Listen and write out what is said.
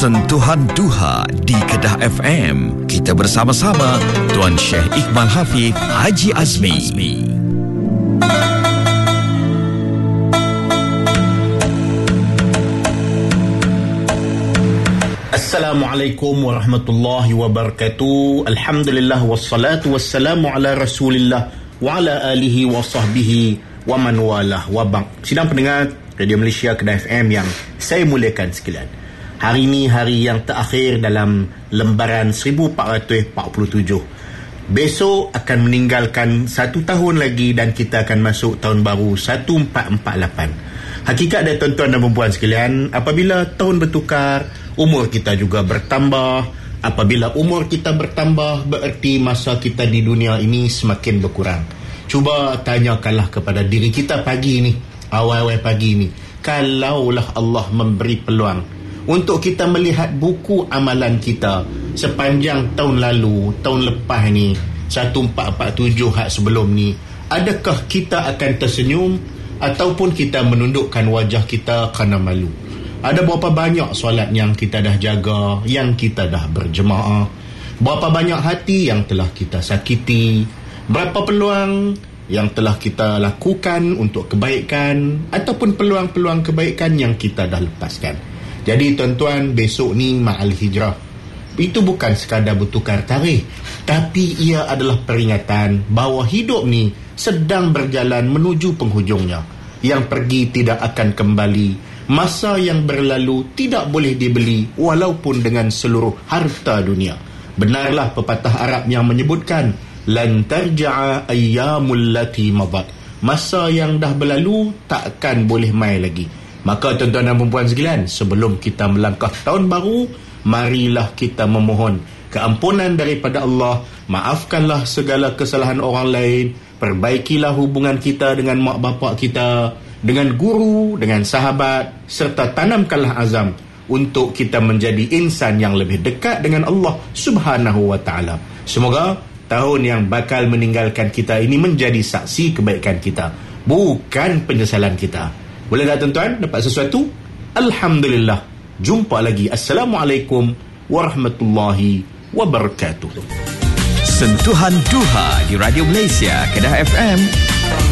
Sentuhan Duha di Kedah FM. Kita bersama-sama Tuan Syekh Iqbal Hafiz Haji Azmi. Assalamualaikum warahmatullahi wabarakatuh. Alhamdulillah wassalatu wassalamu ala Rasulillah wa ala alihi wa sahbihi wa man walah wa ba'd. Sidang pendengar Radio Malaysia Kedah FM yang saya muliakan sekalian. Hari ini hari yang terakhir dalam lembaran 1447. Besok akan meninggalkan 1 tahun lagi dan kita akan masuk tahun baru 1448. Hakikat dia tuan-tuan dan perempuan sekalian, apabila tahun bertukar, umur kita juga bertambah. Apabila umur kita bertambah, bererti masa kita di dunia ini semakin berkurang. Cuba tanyakanlah kepada diri kita pagi ni, awal-awal pagi ni, kalaulah Allah memberi peluang untuk kita melihat buku amalan kita sepanjang tahun lalu, tahun lepas ni, 1447 hak sebelum ni, adakah kita akan tersenyum ataupun kita menundukkan wajah kita kerana malu? Ada berapa banyak solat yang kita dah jaga, yang kita dah berjemaah? Berapa banyak hati yang telah kita sakiti? Berapa peluang yang telah kita lakukan untuk kebaikan ataupun peluang-peluang kebaikan yang kita dah lepaskan? Jadi tuan-tuan, besok ni Ma'al Hijrah itu bukan sekadar bertukar tarikh, tapi ia adalah peringatan bahawa hidup ni sedang berjalan menuju penghujungnya. Yang pergi tidak akan kembali. Masa yang berlalu tidak boleh dibeli walaupun dengan seluruh harta dunia. Benarlah pepatah Arab yang menyebutkan lan tarja'a ayyamul lati madat. Masa yang dah berlalu takkan boleh mai lagi. Maka tuan-tuan dan perempuan sekalian, sebelum kita melangkah tahun baru, marilah kita memohon keampunan daripada Allah. Maafkanlah segala kesalahan orang lain. Perbaikilah hubungan kita dengan mak bapak kita, dengan guru, dengan sahabat, serta tanamkanlah azam untuk kita menjadi insan yang lebih dekat dengan Allah Subhanahu wa ta'ala. Semoga tahun yang bakal meninggalkan kita ini menjadi saksi kebaikan kita, bukan penyesalan kita. Boleh tak tuan-tuan dapat sesuatu? Alhamdulillah. Jumpa lagi. Assalamualaikum warahmatullahi wabarakatuh. Sentuhan Duha di Radio Malaysia Kedah FM.